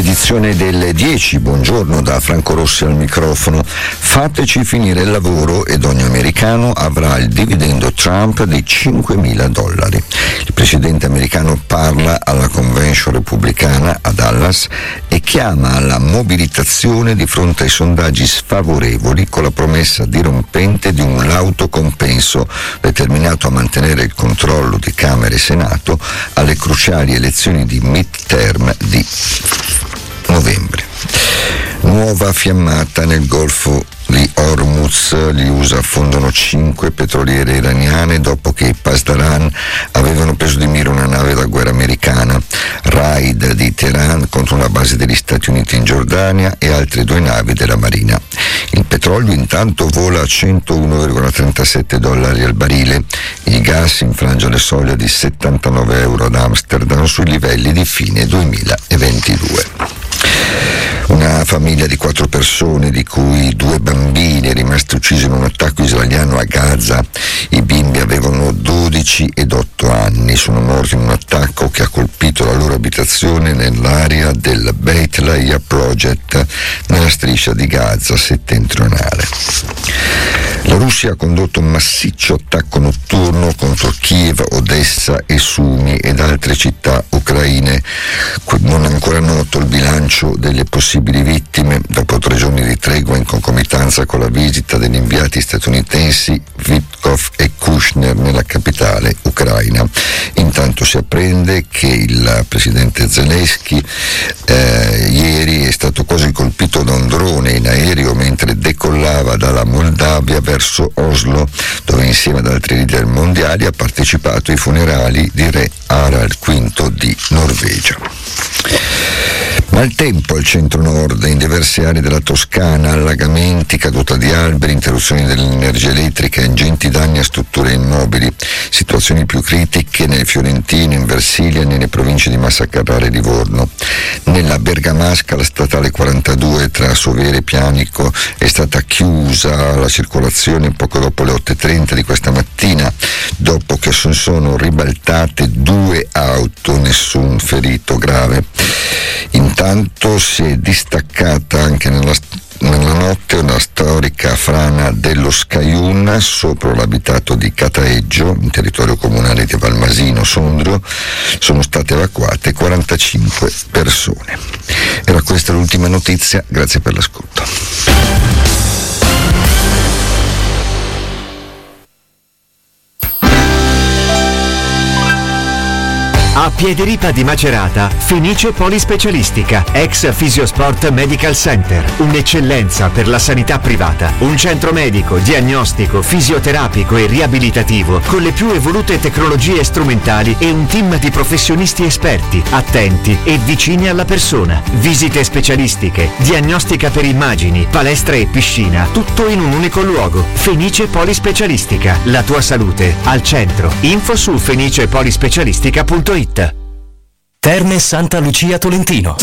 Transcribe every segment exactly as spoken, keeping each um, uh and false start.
Edizione delle dieci, buongiorno da Franco Rossi al microfono. Fateci finire il lavoro ed ogni americano avrà il dividendo Trump di cinquemila dollari. Il presidente americano parla alla convention repubblicana a Dallas e chiama alla mobilitazione di fronte ai sondaggi sfavorevoli con la promessa dirompente di un lauto compenso determinato a mantenere il controllo di Camera e Senato alle cruciali elezioni di midterm di novembre. Nuova fiammata nel Golfo di Hormuz, gli U S A affondano cinque petroliere iraniane dopo che i Pasdaran avevano preso di mira una nave da guerra americana. Raid di Teheran contro una base degli Stati Uniti in Giordania e altre due navi della Marina. Il petrolio intanto vola a centouno virgola trentasette dollari al barile. Il gas infrange le soglie di settantanove euro ad Amsterdam sui livelli di fine duemilaventidue. Una famiglia di quattro persone, di cui due bambini rimasti uccisi in un attacco israeliano a Gaza. I bimbi avevano dodici ed otto anni, sono morti in un attacco che ha colpito la loro abitazione nell'area del Beit Lahiya Project, nella striscia di Gaza settentrionale. La Russia ha condotto un massiccio attacco notturno contro Kiev, Odessa e Sumi ed altre città ucraine. Non è ancora noto il bilancio delle possibili vittime dopo tre giorni di tregua in concomitanza con la visita degli inviati statunitensi Witkoff e Kushner nella capitale ucraina. Intanto si apprende che il presidente Zelensky eh, ieri è stato quasi colpito da un drone in aereo mentre decollava dalla Moldavia verso Oslo, dove insieme ad altri leader mondiali ha partecipato ai funerali di re Harald quinto di Norvegia. Maltempo al centro-nord, in diverse aree della Toscana, allagamenti, caduta di alberi, interruzioni dell'energia elettrica, ingenti danni a strutture immobili. Situazioni più critiche nel Fiorentino, in Versilia e nelle province di Massa Carrara e Livorno. Nella Bergamasca la statale quarantadue tra Sovere e Pianico è stata chiusa alla circolazione poco dopo le otto e trenta di questa mattina, dopo che si sono ribaltate due auto, nessun ferito grave. Intanto si è distaccata anche nella, nella notte una storica frana dello Scaiun sopra l'abitato di Cataeggio, in territorio comunale di Valmasino, Sondrio. Sono state evacuate quarantacinque persone. Era questa l'ultima notizia, grazie per l'ascolto. A Piediripa di Macerata, Fenice Polispecialistica, ex Fisiosport Medical Center, un'eccellenza per la sanità privata, un centro medico, diagnostico, fisioterapico e riabilitativo con le più evolute tecnologie strumentali e un team di professionisti esperti, attenti e vicini alla persona. Visite specialistiche, diagnostica per immagini, palestra e piscina, tutto in un unico luogo. Fenice Polispecialistica, la tua salute al centro. Info su fenice polispecialistica punto it. Terme Santa Lucia Tolentino.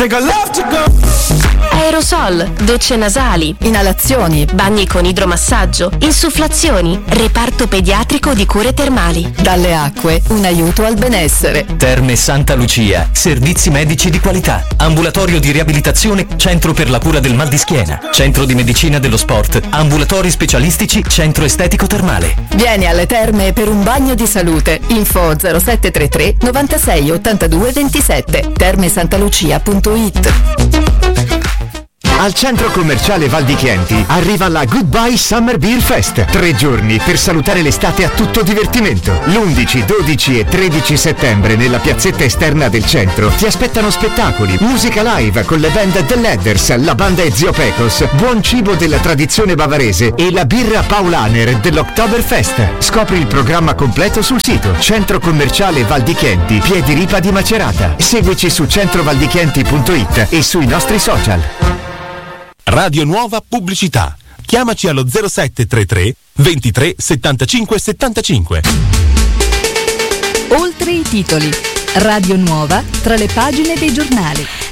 Aerosol, docce nasali, inalazioni, bagni con idromassaggio, insufflazioni, reparto pediatrico di cure termali. Dalle acque, un aiuto al benessere. Terme Santa Lucia, servizi medici di qualità, ambulatorio di riabilitazione, centro per la cura del mal di schiena, centro di medicina dello sport, ambulatori specialistici, centro estetico termale. Vieni alle terme per un bagno di salute. Info zero sette tre tre novantasei ottantadue ventisette. termesantalucia punto it. Al centro commerciale Val di Chienti arriva la Goodbye Summer Beer Fest. Tre giorni per salutare l'estate a tutto divertimento. l'undici, dodici e tredici settembre nella piazzetta esterna del centro ti aspettano spettacoli, musica live con le band The Ladders, la banda Ezio Pecos, buon cibo della tradizione bavarese e la birra Paulaner dell'Oktoberfest. Scopri il programma completo sul sito Centro Commerciale Val di Chienti, Piediripa di Macerata. Seguici su centrovaldichienti punto it e sui nostri social. Radio Nuova Pubblicità. Chiamaci allo zero sette tre tre ventitré settantacinque settantacinque. Oltre i titoli. Radio Nuova tra le pagine dei giornali.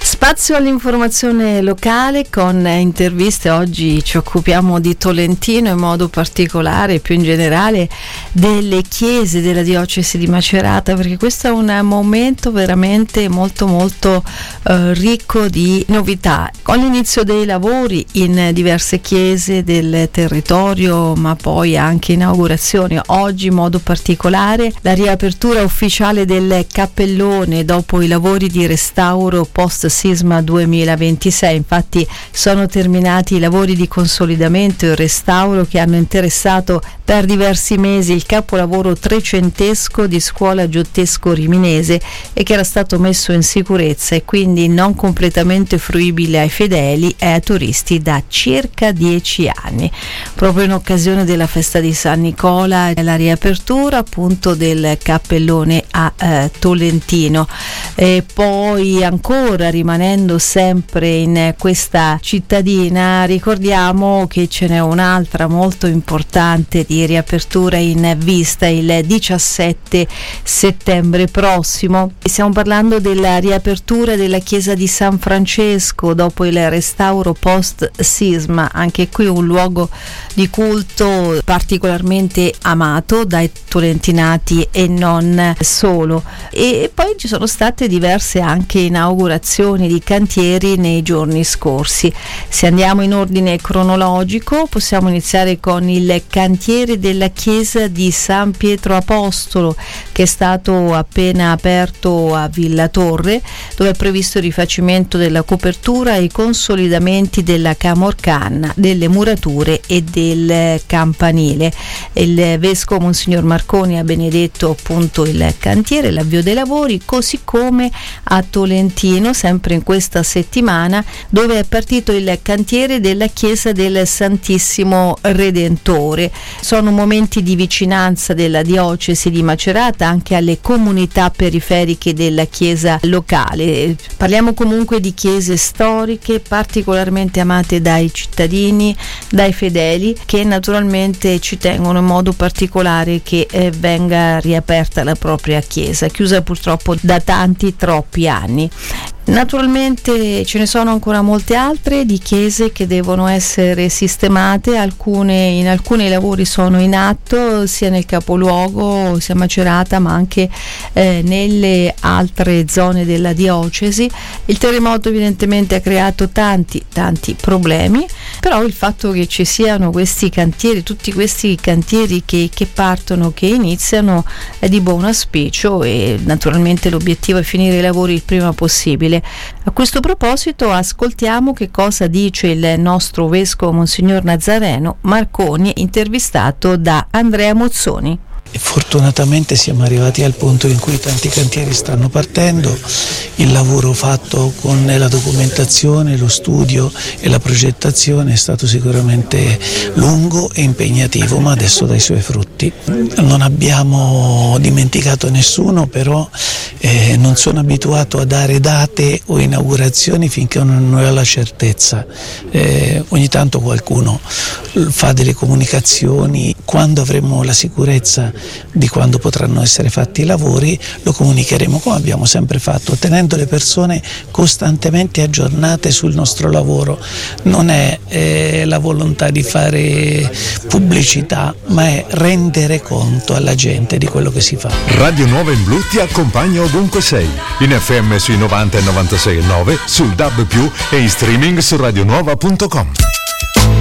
Spazio all'informazione locale con interviste. Oggi ci occupiamo di Tolentino, in modo particolare, più in generale, delle chiese della diocesi di Macerata, perché questo è un momento veramente molto molto eh, ricco di novità. Con l'inizio dei lavori in diverse chiese del territorio, ma poi anche inaugurazioni. Oggi in modo particolare la riapertura ufficiale del cappellone dopo i lavori di restauro post sisma duemilaventisei. Infatti sono terminati i lavori di consolidamento e restauro che hanno interessato per diversi mesi il capolavoro trecentesco di Scuola Giottesco Riminese e che era stato messo in sicurezza e quindi non completamente fruibile ai fedeli e ai turisti da circa dieci anni. Proprio in occasione della festa di San Nicola e la riapertura appunto del cappellone a eh, Tolentino. E poi ancora, rimanendo sempre in questa cittadina, ricordiamo che ce n'è un'altra molto importante di riapertura in vista il diciassette settembre prossimo. Stiamo parlando della riapertura della chiesa di San Francesco dopo il restauro post sisma. Anche qui un luogo di culto particolarmente amato dai tolentinati e non solo. E poi ci sono state diverse anche inaugurazioni di cantieri nei giorni scorsi. Se andiamo in ordine cronologico, possiamo iniziare con il cantiere della chiesa di San Pietro Apostolo, che è stato appena aperto a Villa Torre, dove è previsto il rifacimento della copertura e i consolidamenti della camorcanna, delle murature e del campanile. Il vescovo Monsignor Marconi ha benedetto appunto il cantiere, l'avvio dei lavori, così come a Tolentino, sempre in questa settimana, dove è partito il cantiere della chiesa del Santissimo Redentore. Sono momenti di vicinanza della diocesi di Macerata anche alle comunità periferiche della chiesa locale. Parliamo comunque di chiese storiche particolarmente amate dai cittadini, dai fedeli, che naturalmente ci tengono in modo particolare che eh, venga riaperta la propria chiesa, chiusa purtroppo da tanti troppi anni. Naturalmente ce ne sono ancora molte altre di chiese che devono essere sistemate, alcune, in alcuni lavori sono in atto sia nel capoluogo sia a Macerata, ma anche eh, nelle altre zone della diocesi. Il terremoto evidentemente ha creato tanti tanti problemi, però il fatto che ci siano questi cantieri, tutti questi cantieri che, che partono, che iniziano, è di buon auspicio, e naturalmente l'obiettivo è finire i lavori il prima possibile. A questo proposito ascoltiamo che cosa dice il nostro vescovo Monsignor Nazareno Marconi, intervistato da Andrea Mozzoni. E fortunatamente siamo arrivati al punto in cui tanti cantieri stanno partendo. Il lavoro fatto con la documentazione, lo studio e la progettazione è stato sicuramente lungo e impegnativo, ma adesso dà i suoi frutti. Non abbiamo dimenticato nessuno, però eh, non sono abituato a dare date o inaugurazioni finché non ho la certezza. Eh, ogni tanto qualcuno fa delle comunicazioni. Quando avremo la sicurezza di quando potranno essere fatti i lavori, lo comunicheremo, come abbiamo sempre fatto, tenendo le persone costantemente aggiornate sul nostro lavoro. Non è eh, la volontà di fare pubblicità, ma è rendere conto alla gente di quello che si fa. Radio Nuova in Blu ti accompagna ovunque sei, in F M sui novanta e novantasei e nove, sul D A B più, e in streaming su radionuova punto com.